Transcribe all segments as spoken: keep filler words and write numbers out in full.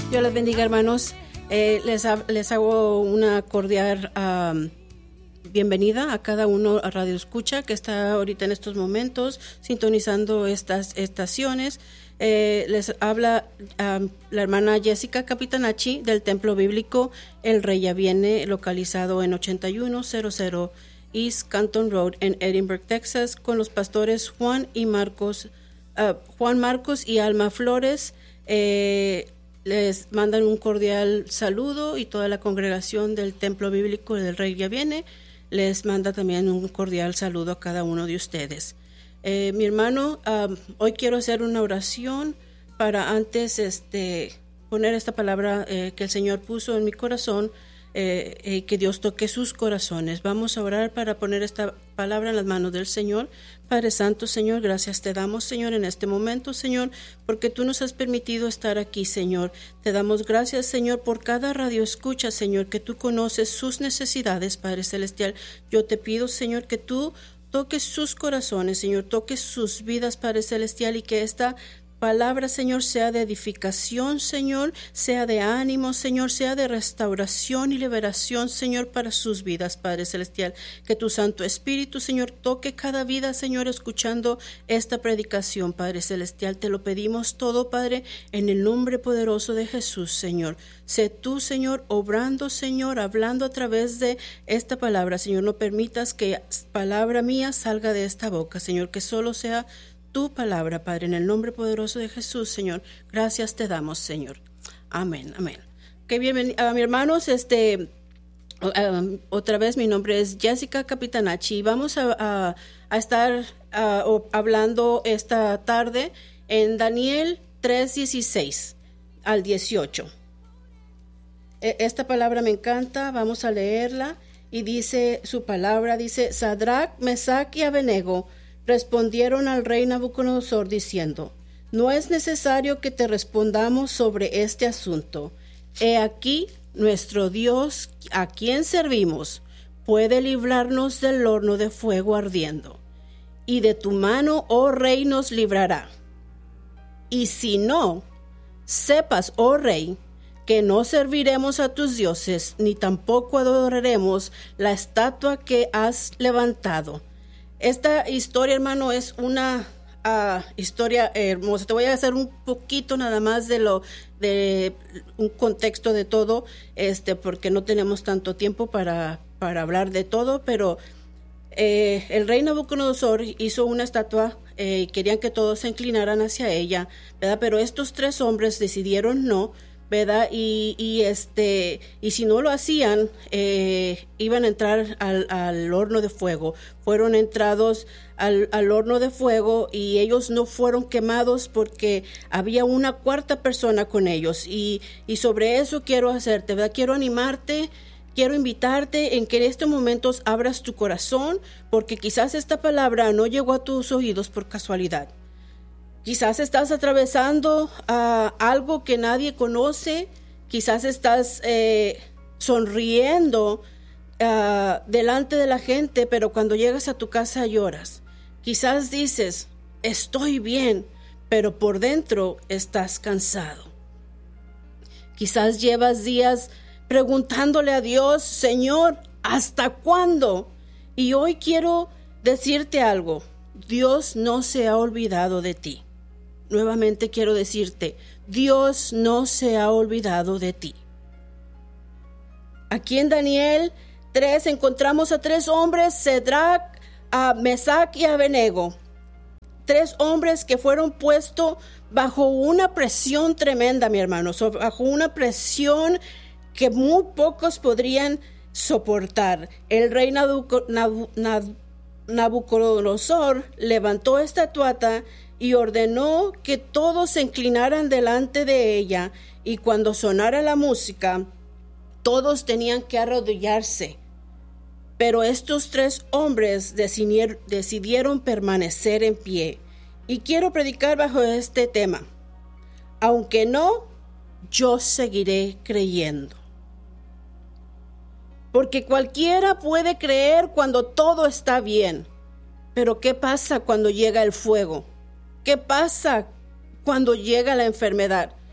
Dios les bendiga, hermanos. Eh, les, ha, les hago una cordial um, bienvenida a cada uno a Radio Escucha que está ahorita en estos momentos sintonizando estas estaciones. Eh, les habla um, la hermana Jessica Capitanachi del Templo Bíblico El Rey Ya Viene, localizado en ochenta y uno cero cero East Canton Road en Edinburgh, Texas, con los pastores Juan y Marcos, uh, Juan Marcos y Alma Flores. Eh, les mandan un cordial saludo, y toda la congregación del Templo Bíblico del Rey Ya Viene les manda también un cordial saludo a cada uno de ustedes. Eh, mi hermano, um, hoy quiero hacer una oración para antes este, poner esta palabra eh, que el Señor puso en mi corazón, eh, eh, que Dios toque sus corazones. Vamos a orar para poner esta palabra en las manos del Señor. Padre Santo, Señor, gracias te damos, Señor, en este momento, Señor, porque tú nos has permitido estar aquí, Señor. Te damos gracias, Señor, por cada radio escucha, Señor, que tú conoces sus necesidades, Padre Celestial. Yo te pido, Señor, que tú toques sus corazones, Señor, toques sus vidas, Padre Celestial, y que esta palabra, Señor, sea de edificación, Señor, sea de ánimo, Señor, sea de restauración y liberación, Señor, para sus vidas, Padre Celestial. Que tu Santo Espíritu, Señor, toque cada vida, Señor, escuchando esta predicación, Padre Celestial. Te lo pedimos todo, Padre, en el nombre poderoso de Jesús, Señor. Sé tú, Señor, obrando, Señor, hablando a través de esta palabra, Señor. No permitas que palabra mía salga de esta boca, Señor, que solo sea tu palabra, Padre, en el nombre poderoso de Jesús, Señor. Gracias te damos, Señor. Amén, amén. Qué bien, a mis hermanos, este, um, otra vez mi nombre es Jessica Capitanachi, y vamos a, a, a estar uh, hablando esta tarde en Daniel tres dieciséis al dieciocho. Esta palabra me encanta, vamos a leerla, y dice su palabra, dice: Sadrach, Mesach y Abednego respondieron al rey Nabucodonosor diciendo: no es necesario que te respondamos sobre este asunto. He aquí, nuestro Dios, a quien servimos, puede librarnos del horno de fuego ardiendo, y de tu mano, oh rey, nos librará. Y si no, sepas, oh rey, que no serviremos a tus dioses, ni tampoco adoraremos la estatua que has levantado. Esta historia, hermano, es una uh, historia hermosa. Te voy a hacer un poquito nada más de lo de un contexto de todo, este, porque no tenemos tanto tiempo para, para hablar de todo, pero eh, el rey Nabucodonosor hizo una estatua eh, y querían que todos se inclinaran hacia ella, ¿verdad? Pero estos tres hombres decidieron no, ¿verdad? Y, y este y si no lo hacían, eh, iban a entrar al, al horno de fuego. Fueron entrados al, al horno de fuego, y ellos no fueron quemados porque había una cuarta persona con ellos. Y, y sobre eso quiero hacerte, ¿verdad? Quiero animarte, quiero invitarte en que en estos momentos abras tu corazón, porque quizás esta palabra no llegó a tus oídos por casualidad. Quizás estás atravesando uh, algo que nadie conoce. Quizás estás eh, sonriendo uh, delante de la gente, pero cuando llegas a tu casa lloras. Quizás dices, estoy bien, pero por dentro estás cansado. Quizás llevas días preguntándole a Dios, Señor, ¿hasta cuándo? Y hoy quiero decirte algo. Dios no se ha olvidado de ti. Nuevamente quiero decirte, Dios no se ha olvidado de ti. Aquí en Daniel tres encontramos a tres hombres, Sadrach, a Mesach y Abednego. Tres hombres que fueron puestos bajo una presión tremenda, mi hermano, bajo una presión que muy pocos podrían soportar. El rey Nabucodonosor levantó esta estatua y ordenó que todos se inclinaran delante de ella, y cuando sonara la música, todos tenían que arrodillarse. Pero estos tres hombres decidieron, decidieron permanecer en pie. Y quiero predicar bajo este tema. Aunque no, yo seguiré creyendo. Porque cualquiera puede creer cuando todo está bien. Pero ¿qué pasa cuando llega el fuego? ¿Qué pasa cuando llega la enfermedad?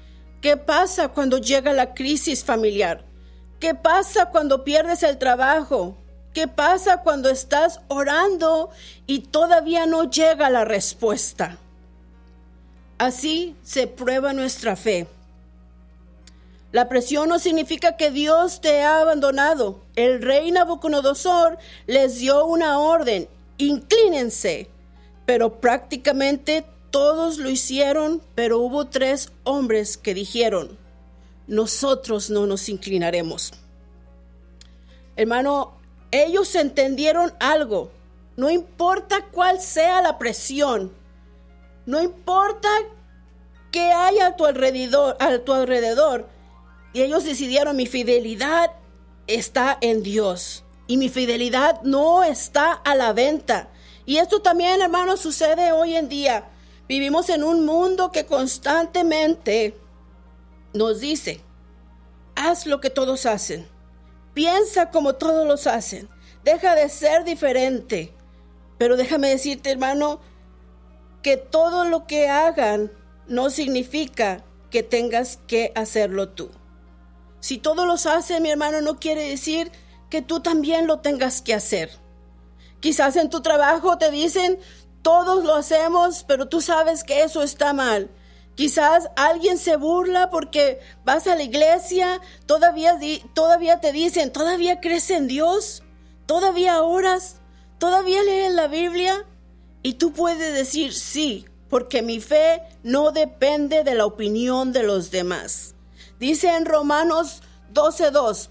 ¿Qué pasa cuando llega la crisis familiar? ¿Qué pasa cuando pierdes el trabajo? ¿Qué pasa cuando estás orando y todavía no llega la respuesta? Así se prueba nuestra fe. La presión no significa que Dios te ha abandonado. El rey Nabucodonosor les dio una orden: inclínense. Pero prácticamente todos lo hicieron, pero hubo tres hombres que dijeron: nosotros no nos inclinaremos. Hermano, ellos entendieron algo. No importa cuál sea la presión, no importa qué haya a tu alrededor, a tu alrededor. Y ellos decidieron: mi fidelidad está en Dios y mi fidelidad no está a la venta. Y esto también, hermano, sucede hoy en día. Vivimos en un mundo que constantemente nos dice: haz lo que todos hacen, piensa como todos los hacen, deja de ser diferente. Pero déjame decirte, hermano, que todo lo que hagan no significa que tengas que hacerlo tú. Si todos los hacen, mi hermano, no quiere decir que tú también lo tengas que hacer. Quizás en tu trabajo te dicen: todos lo hacemos, pero tú sabes que eso está mal. Quizás alguien se burla porque vas a la iglesia, todavía, todavía te dicen: ¿todavía crees en Dios? ¿Todavía oras? ¿Todavía lees la Biblia? Y tú puedes decir: sí, porque mi fe no depende de la opinión de los demás. Dice en Romanos doce dos: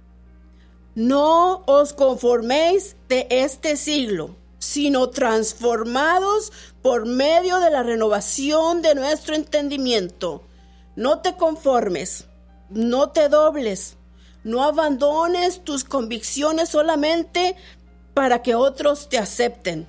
no os conforméis de este siglo, sino transformados por medio de la renovación de nuestro entendimiento. No te conformes, no te dobles, no abandones tus convicciones solamente para que otros te acepten.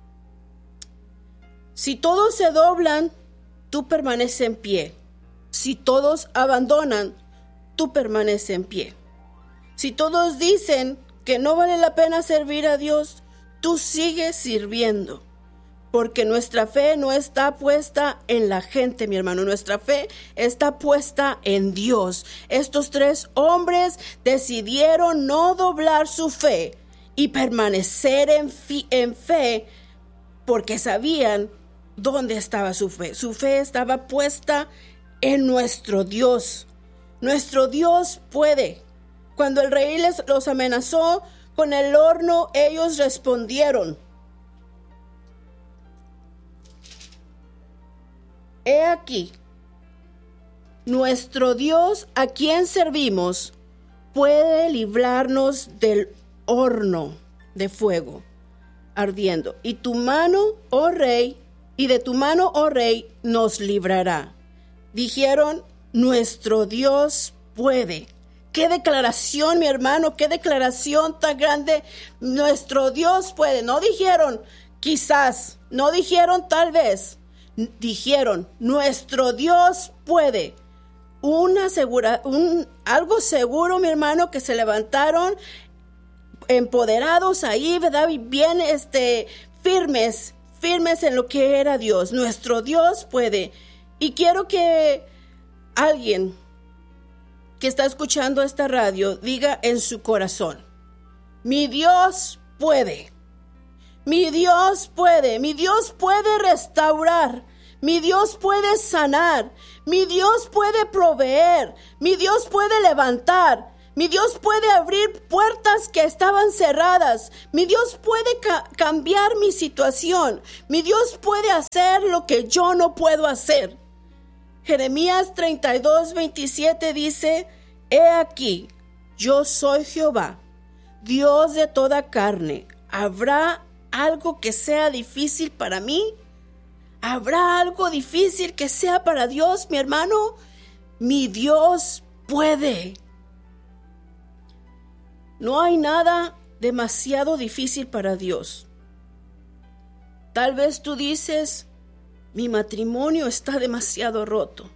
Si todos se doblan, tú permaneces en pie. Si todos abandonan, tú permaneces en pie. Si todos dicen que no vale la pena servir a Dios, tú sigues sirviendo. Porque nuestra fe no está puesta en la gente, mi hermano. Nuestra fe está puesta en Dios. Estos tres hombres decidieron no doblar su fe y permanecer en, fi- en fe porque sabían dónde estaba su fe. Su fe estaba puesta en nuestro Dios. Nuestro Dios puede. Cuando el rey les, los amenazó con el horno, ellos respondieron: he aquí, nuestro Dios a quien servimos puede librarnos del horno de fuego ardiendo. Y tu mano, oh rey, y de tu mano, oh rey, nos librará. Dijeron: nuestro Dios puede. Qué declaración, mi hermano, qué declaración tan grande. Nuestro Dios puede. No dijeron quizás, no dijeron tal vez. Dijeron: nuestro Dios puede. Una segura, un, algo seguro, mi hermano, que se levantaron empoderados ahí, ¿verdad? Bien este, firmes, firmes en lo que era Dios. Nuestro Dios puede. Y quiero que alguien que está escuchando esta radio diga en su corazón: mi Dios puede. Mi Dios puede, mi Dios puede restaurar, mi Dios puede sanar, mi Dios puede proveer, mi Dios puede levantar, mi Dios puede abrir puertas que estaban cerradas, mi Dios puede ca- cambiar mi situación, mi Dios puede hacer lo que yo no puedo hacer. Jeremías treinta y dos, veintisiete dice: he aquí, yo soy Jehová, Dios de toda carne. ¿Habrá algo que sea difícil para mí? ¿Habrá algo difícil que sea para Dios, mi hermano? Mi Dios puede. No hay nada demasiado difícil para Dios. Tal vez tú dices: mi matrimonio está demasiado roto.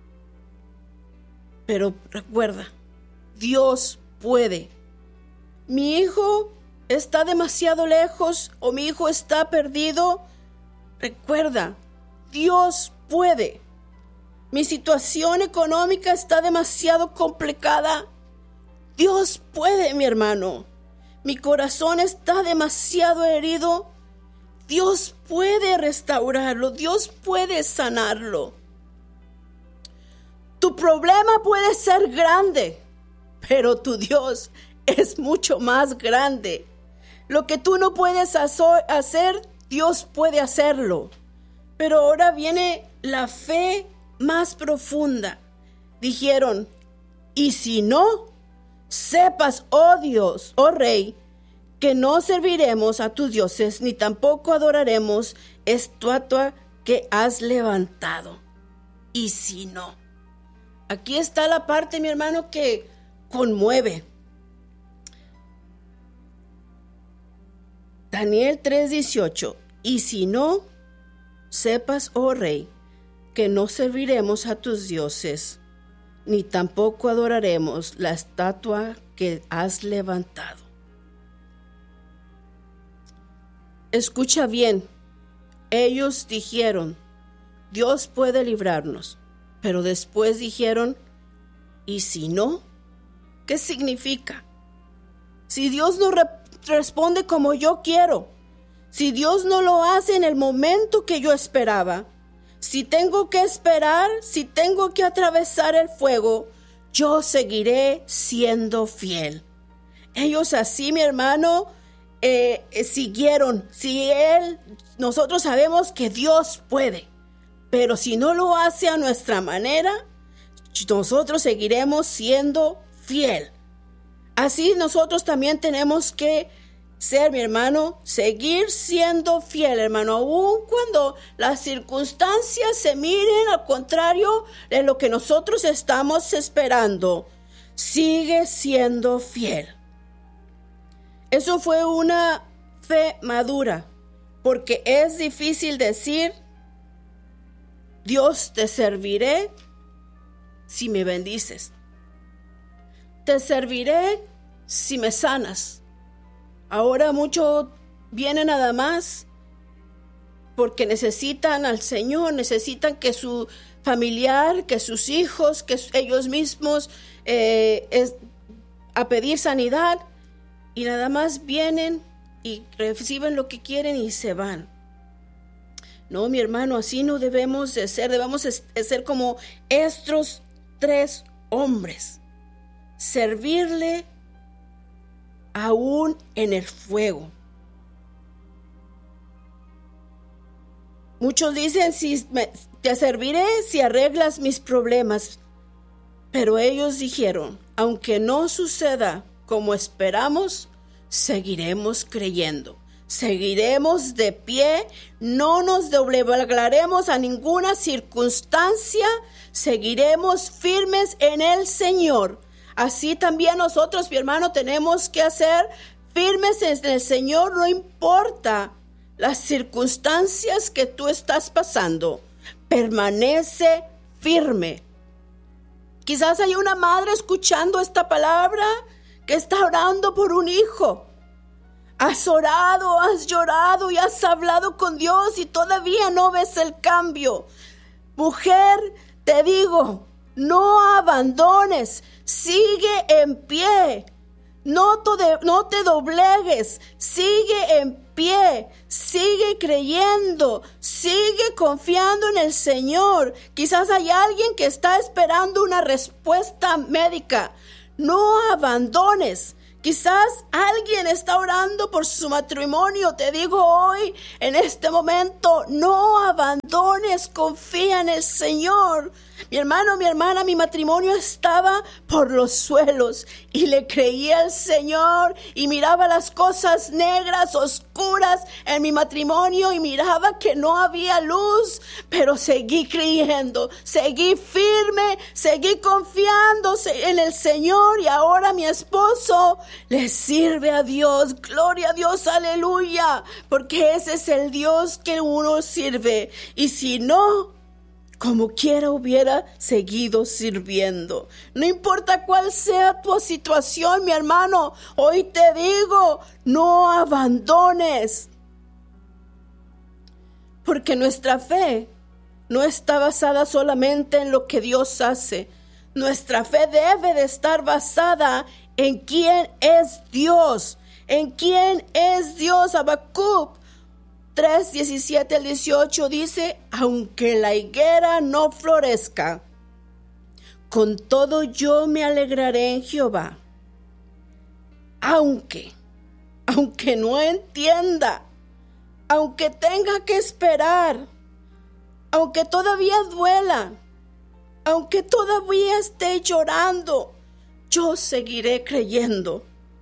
Pero recuerda, Dios puede. Mi hijo está demasiado lejos o mi hijo está perdido. Recuerda, Dios puede. Mi situación económica está demasiado complicada. Dios puede, mi hermano. Mi corazón está demasiado herido. Dios puede restaurarlo. Dios puede sanarlo. Tu problema puede ser grande, pero tu Dios es mucho más grande. Lo que tú no puedes hacer, Dios puede hacerlo. Pero ahora viene la fe más profunda. Dijeron, y si no, sepas, oh Dios, oh Rey, que no serviremos a tus dioses, ni tampoco adoraremos estatua que has levantado. Y si no. Aquí está la parte, mi hermano, que conmueve. Daniel tres dieciocho. Y si no, sepas, oh Rey, que no serviremos a tus dioses, ni tampoco adoraremos la estatua que has levantado. Escucha bien, ellos dijeron, Dios puede librarnos, pero después dijeron, ¿y si no? ¿Qué significa? Si Dios no re- responde como yo quiero, si Dios no lo hace en el momento que yo esperaba, si tengo que esperar, si tengo que atravesar el fuego, yo seguiré siendo fiel. Ellos así, mi hermano, eh, eh, siguieron. Si Él, nosotros sabemos que Dios puede, pero si no lo hace a nuestra manera, nosotros seguiremos siendo fiel. Así nosotros también tenemos que ser, mi hermano, seguir siendo fiel, hermano, aun cuando las circunstancias se miren al contrario de lo que nosotros estamos esperando. Sigue siendo fiel. Eso fue una fe madura, porque es difícil decir, Dios, te serviré si me bendices. Te serviré si me sanas. Ahora muchos vienen nada más porque necesitan al Señor, necesitan que su familiar, que sus hijos, que ellos mismos eh, es, a pedir sanidad, y nada más vienen y reciben lo que quieren y se van. No, mi hermano, así no debemos de ser, debemos de ser como estos tres hombres, servirle aún en el fuego. Muchos dicen, si me, te serviré si arreglas mis problemas. Pero ellos dijeron, aunque no suceda como esperamos, seguiremos creyendo. Seguiremos de pie, no nos doblegaremos a ninguna circunstancia, seguiremos firmes en el Señor. Así también nosotros, mi hermano, tenemos que hacer firmes en el Señor, no importa las circunstancias que tú estás pasando. Permanece firme. Quizás hay una madre escuchando esta palabra que está orando por un hijo. Has orado, has llorado y has hablado con Dios y todavía no ves el cambio. Mujer, te digo, no abandones, sigue en pie, no te, no te doblegues, sigue en pie, sigue creyendo, sigue confiando en el Señor. Quizás hay alguien que está esperando una respuesta médica, no abandones. Quizás alguien está orando por su matrimonio. Te digo hoy, en este momento, no abandones, confía en el Señor. Mi hermano, mi hermana, mi matrimonio estaba por los suelos y le creía al Señor y miraba las cosas negras, oscuras en mi matrimonio y miraba que no había luz, pero seguí creyendo, seguí firme, seguí confiando en el Señor y ahora mi esposo le sirve a Dios. Gloria a Dios, aleluya, porque ese es el Dios que uno sirve. Y si no, como quiera hubiera seguido sirviendo. No importa cuál sea tu situación, mi hermano, hoy te digo, no abandones. Porque nuestra fe no está basada solamente en lo que Dios hace. Nuestra fe debe de estar basada en quién es Dios. ¿En quién es Dios? Habacuc tres, diecisiete al dieciocho dice, aunque la higuera no florezca, con todo yo me alegraré en Jehová. Aunque, aunque no entienda, aunque tenga que esperar, aunque todavía duela, aunque todavía esté llorando, yo seguiré creyendo.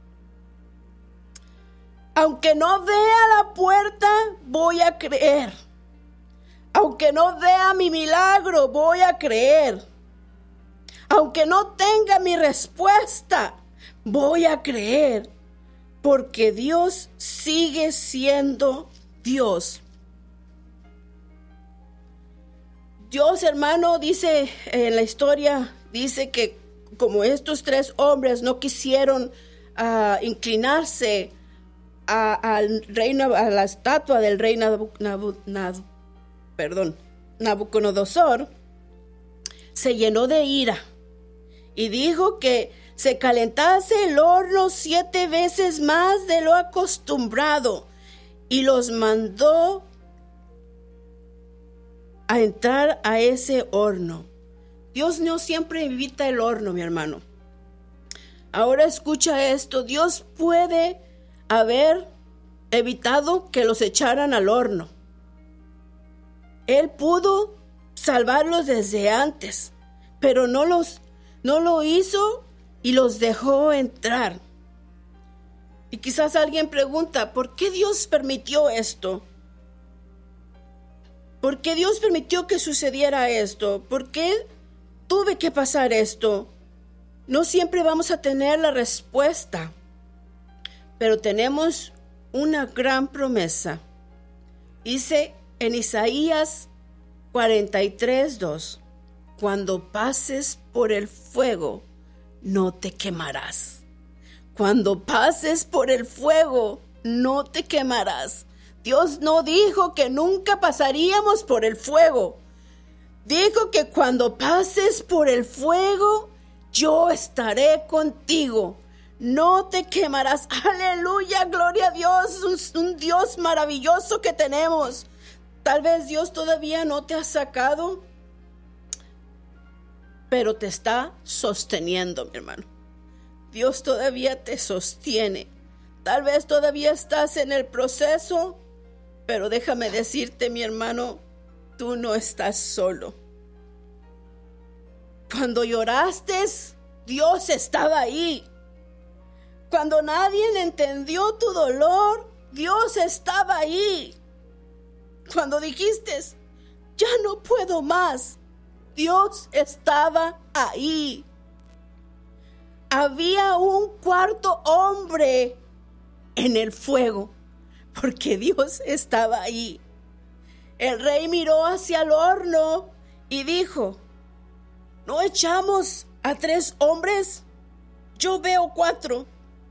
Aunque no vea la puerta, voy a creer. Aunque no vea mi milagro, voy a creer. Aunque no tenga mi respuesta, voy a creer. Porque Dios sigue siendo Dios. Dios, hermano, dice en la historia, dice que como estos tres hombres no quisieron uh, inclinarse a, al rey, a la estatua del rey Nabu, Nabu, Nabu, perdón, Nabucodonosor, se llenó de ira y dijo que se calentase el horno siete veces más de lo acostumbrado y los mandó a entrar a ese horno. Dios no siempre evita el horno, mi hermano. Ahora escucha esto. Dios puede haber evitado que los echaran al horno. Él pudo salvarlos desde antes, pero no los, no lo hizo y los dejó entrar. Y quizás alguien pregunta, ¿por qué Dios permitió esto? ¿Por qué Dios permitió que sucediera esto? ¿Por qué tuve que pasar esto? No siempre vamos a tener la respuesta, pero tenemos una gran promesa. Dice en Isaías cuarenta y tres, dos, cuando pases por el fuego, no te quemarás. Cuando pases por el fuego, no te quemarás. Dios no dijo que nunca pasaríamos por el fuego. Dijo que cuando pases por el fuego, yo estaré contigo. No te quemarás. Aleluya, gloria a Dios. Un, un Dios maravilloso que tenemos. Tal vez Dios todavía no te ha sacado, pero te está sosteniendo, mi hermano. Dios todavía te sostiene. Tal vez todavía estás en el proceso, pero déjame decirte, mi hermano, tú no estás solo. Cuando lloraste, Dios estaba ahí. Cuando nadie entendió tu dolor, Dios estaba ahí. Cuando dijiste, ya no puedo más, Dios estaba ahí. Había un cuarto hombre en el fuego, porque Dios estaba ahí. El rey miró hacia el horno y dijo, ¿no echamos a tres hombres? Yo veo cuatro.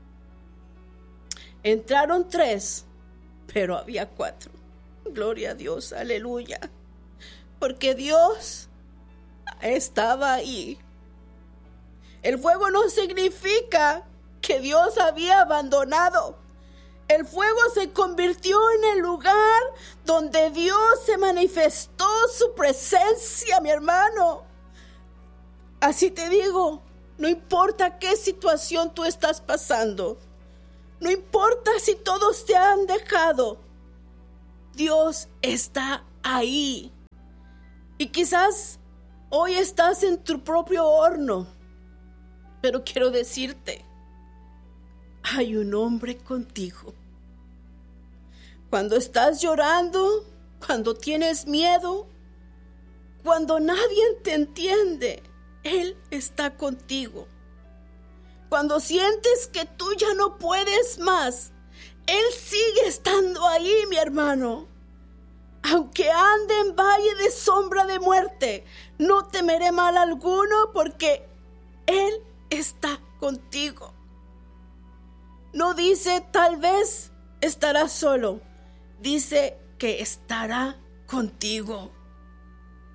Entraron tres, pero había cuatro. Gloria a Dios, aleluya. Porque Dios estaba ahí. El fuego no significa que Dios había abandonado. El fuego se convirtió en el lugar donde Dios se manifestó su presencia, mi hermano. Así te digo, no importa qué situación tú estás pasando, no importa si todos te han dejado, Dios está ahí. Y quizás hoy estás en tu propio horno, pero quiero decirte, hay un hombre contigo. Cuando estás llorando, cuando tienes miedo, cuando nadie te entiende, Él está contigo. Cuando sientes que tú ya no puedes más, Él sigue estando ahí, mi hermano. Aunque ande en valle de sombra de muerte, no temeré mal alguno, porque Él está contigo. No dice tal vez estará solo, dice que estará contigo.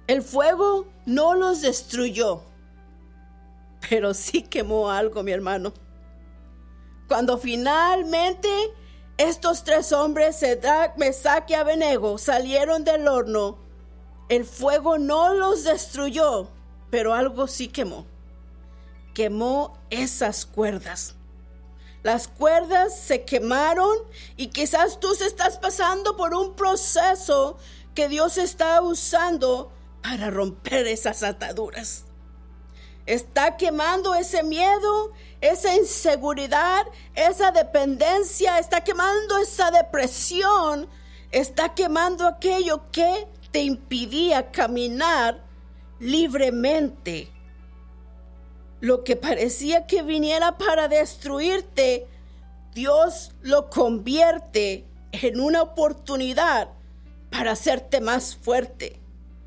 El fuego no los destruyó, pero sí quemó algo, mi hermano. Cuando finalmente estos tres hombres, Sadrach, Mesach y Abednego, salieron del horno, el fuego no los destruyó, pero algo sí quemó. Quemó esas cuerdas. Las cuerdas se quemaron y quizás tú estás pasando por un proceso que Dios está usando para romper esas ataduras. Está quemando ese miedo, esa inseguridad, esa dependencia, está quemando esa depresión, está quemando aquello que te impedía caminar libremente. Lo que parecía que viniera para destruirte, Dios lo convierte en una oportunidad para hacerte más fuerte.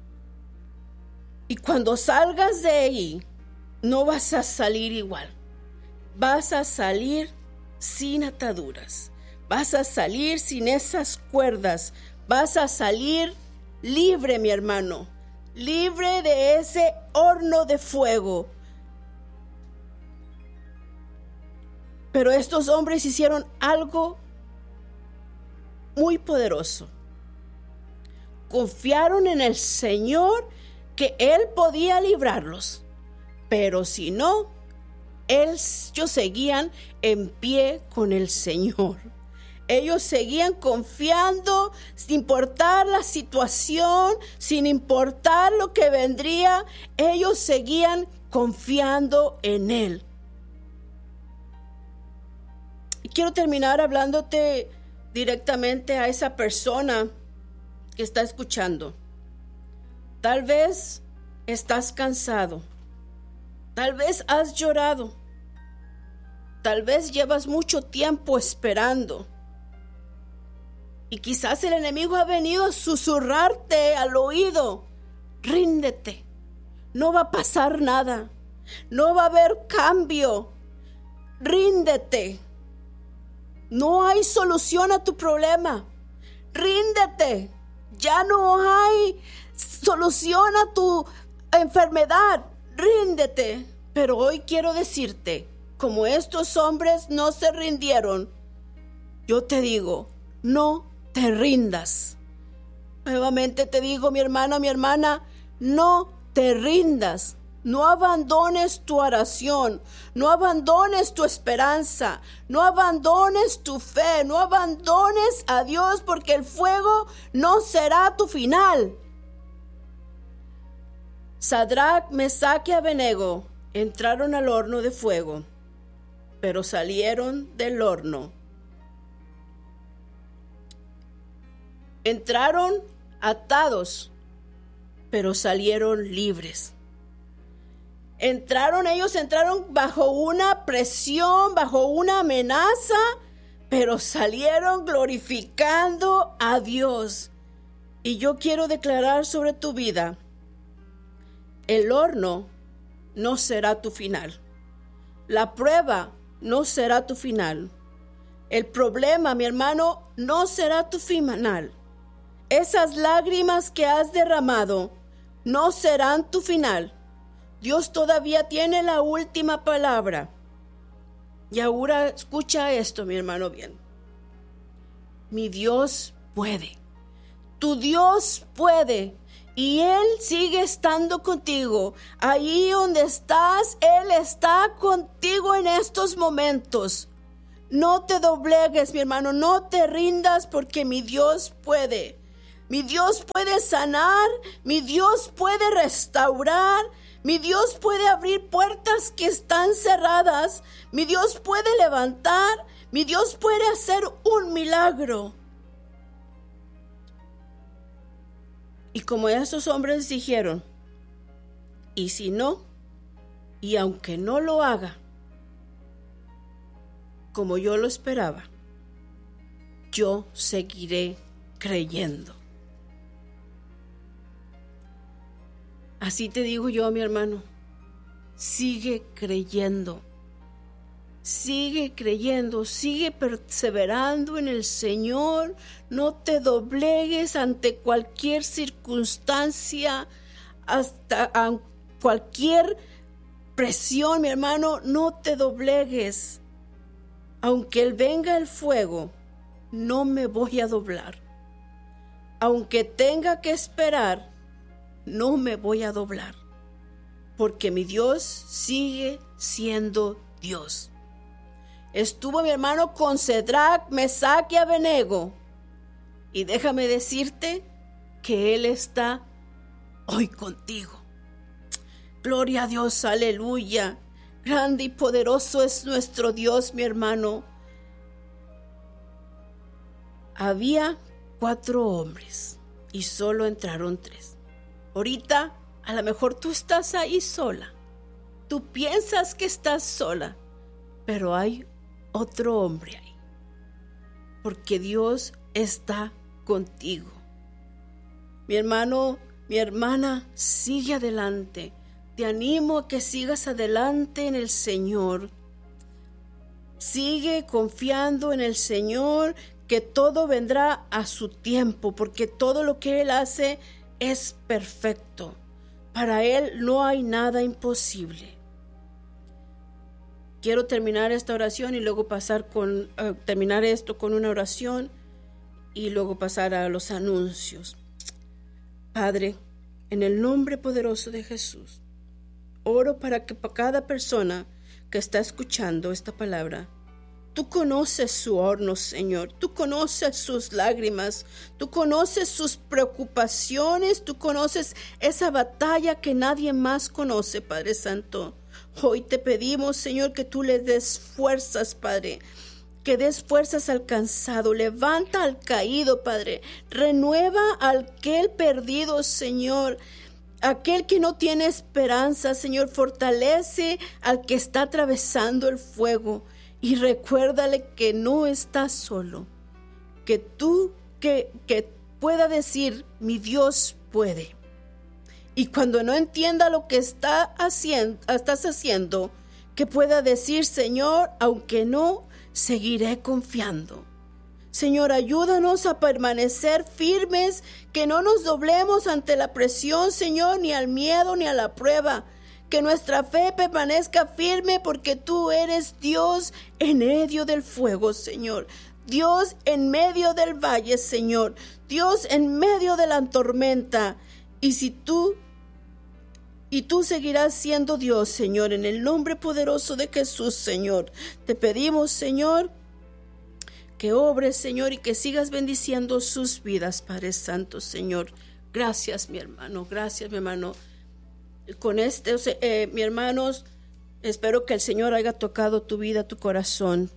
Y cuando salgas de ahí, no vas a salir igual. Vas a salir sin ataduras. Vas a salir sin esas cuerdas. Vas a salir libre, mi hermano. Libre de ese horno de fuego. Pero estos hombres hicieron algo muy poderoso. Confiaron en el Señor que Él podía librarlos. Pero si no, ellos seguían en pie con el Señor. Ellos seguían confiando sin importar la situación, sin importar lo que vendría. Ellos seguían confiando en Él. Y quiero terminar hablándote directamente a esa persona que está escuchando. Tal vez estás cansado. Tal vez has llorado. Tal vez llevas mucho tiempo esperando. Y quizás el enemigo ha venido a susurrarte al oído. Ríndete. No va a pasar nada. No va a haber cambio. Ríndete. No hay solución a tu problema. Ríndete. Ya no hay solución a tu enfermedad. Ríndete. Pero hoy quiero decirte, como estos hombres no se rindieron, yo te digo, no te rindas. Nuevamente te digo, mi hermano, mi hermana, no te rindas. No abandones tu oración, no abandones tu esperanza, no abandones tu fe, no abandones a Dios, porque el fuego no será tu final. Sadrach, Mesach y Abednego entraron al horno de fuego, pero salieron del horno. Entraron atados, pero salieron libres. Entraron, ellos entraron bajo una presión, bajo una amenaza, pero salieron glorificando a Dios. Y yo quiero declarar sobre tu vida, el horno no será tu final. La prueba no será tu final. El problema, mi hermano, no será tu final. Esas lágrimas que has derramado no serán tu final. Dios todavía tiene la última palabra. Y ahora escucha esto, mi hermano, bien. Mi Dios puede. Tu Dios puede. Y Él sigue estando contigo. Ahí donde estás, Él está contigo en estos momentos. No te doblegues, mi hermano. No te rindas, porque mi Dios puede. Mi Dios puede sanar. Mi Dios puede restaurar. Mi Dios puede abrir puertas que están cerradas. Mi Dios puede levantar. Mi Dios puede hacer un milagro. Y como esos hombres dijeron, y si no, y aunque no lo haga, como yo lo esperaba, yo seguiré creyendo. Así te digo yo, mi hermano, sigue creyendo, sigue creyendo, sigue perseverando en el Señor, no te doblegues ante cualquier circunstancia, hasta a cualquier presión, mi hermano, no te doblegues. Aunque él venga el fuego, no me voy a doblar. Aunque tenga que esperar, no me voy a doblar. Porque mi Dios sigue siendo Dios. Estuvo mi hermano con Cedrac, Mesac y Abednego. Y déjame decirte que Él está hoy contigo. Gloria a Dios, aleluya. Grande y poderoso es nuestro Dios, mi hermano. Había cuatro hombres y solo entraron tres. Ahorita a lo mejor tú estás ahí sola. Tú piensas que estás sola, pero hay otro hombre ahí. Porque Dios está contigo. Mi hermano, mi hermana, sigue adelante. Te animo a que sigas adelante en el Señor. Sigue confiando en el Señor, que todo vendrá a su tiempo, porque todo lo que Él hace es perfecto. Para Él no hay nada imposible. Quiero terminar esta oración y luego pasar con, uh, terminar esto con una oración y luego pasar a los anuncios. Padre, en el nombre poderoso de Jesús, oro para que para cada persona que está escuchando esta palabra, tú conoces su horno, Señor. Tú conoces sus lágrimas. Tú conoces sus preocupaciones. Tú conoces esa batalla que nadie más conoce, Padre Santo. Hoy te pedimos, Señor, que tú le des fuerzas, Padre. Que des fuerzas al cansado. Levanta al caído, Padre. Renueva al aquel perdido, Señor. Aquel que no tiene esperanza, Señor. Fortalece al que está atravesando el fuego. Y recuérdale que no está solo, que tú que, que pueda decir, mi Dios puede. Y cuando no entienda lo que está haciendo, estás haciendo, que pueda decir, Señor, aunque no, seguiré confiando. Señor, ayúdanos a permanecer firmes, que no nos doblemos ante la presión, Señor, ni al miedo, ni a la prueba. Que nuestra fe permanezca firme porque tú eres Dios en medio del fuego, Señor. Dios en medio del valle, Señor. Dios en medio de la tormenta. Y si tú, y tú seguirás siendo Dios, Señor, en el nombre poderoso de Jesús, Señor. Te pedimos, Señor, que obres, Señor, y que sigas bendiciendo sus vidas, Padre Santo, Señor. Gracias, mi hermano. Gracias, mi hermano. Con este, eh, mi hermanos, espero que el Señor haya tocado tu vida, tu corazón.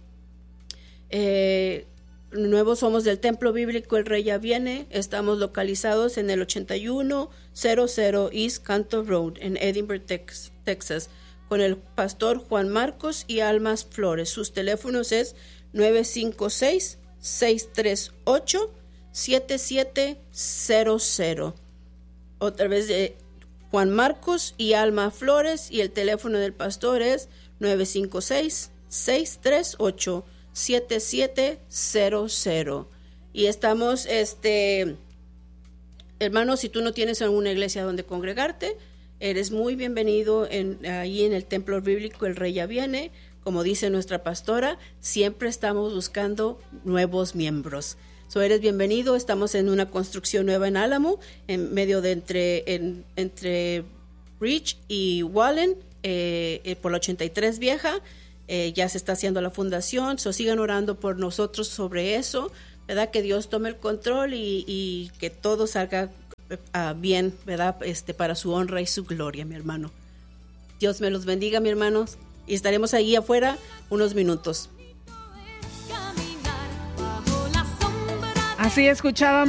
Eh, nuevos somos del Templo Bíblico El Rey Ya Viene. Estamos localizados en el ochenta y uno cero cero East Canton Road en Edinburgh, Tex, Texas, con el pastor Juan Marcos y Almas Flores. Sus teléfonos es nueve cinco seis, seis tres ocho, siete siete cero cero. Otra vez de Juan Marcos y Alma Flores, y el teléfono del pastor es nueve cinco seis, seis tres ocho, siete siete cero cero. Y estamos, este, hermanos, si tú no tienes alguna iglesia donde congregarte, eres muy bienvenido en, ahí en el Templo Bíblico El Rey Ya Viene. Como dice nuestra pastora, siempre estamos buscando nuevos miembros. So, eres bienvenido. Estamos en una construcción nueva en Álamo, en medio de entre, en, entre Rich y Wallen, eh, eh, por la ochenta y tres vieja. Eh, ya se está haciendo la fundación. So, sigan orando por nosotros sobre eso, ¿verdad? Que Dios tome el control y, y que todo salga uh, bien, ¿verdad? Este, para su honra y su gloria, mi hermano. Dios me los bendiga, mi hermanos. Y estaremos ahí afuera unos minutos. Así escuchábamos